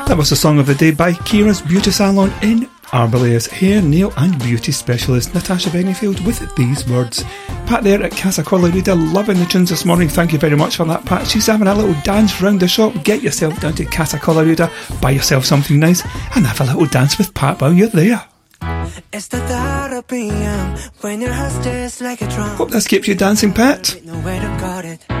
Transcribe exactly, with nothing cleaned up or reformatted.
That was the song of the day by Kira's Beauty Salon in Arborleas. Hair, nail and beauty specialist Natasha Bennyfield with these words. Pat there at Casa Colorida, loving the tunes this morning. Thank you very much for that, Pat. She's having a little dance round the shop. Get yourself down to Casa Colorida, buy yourself something nice and have a little dance with Pat while you're there. Hope this keeps you dancing, Pat.